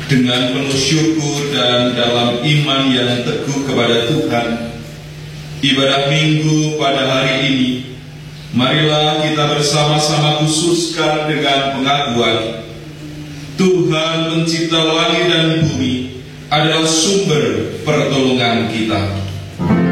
Dengan penuh syukur dan dalam iman yang teguh kepada Tuhan, ibadah Minggu pada hari ini, marilah kita bersama-sama khususkan dengan pengakuan Tuhan pencipta langit dan bumi adalah sumber pertolongan kita.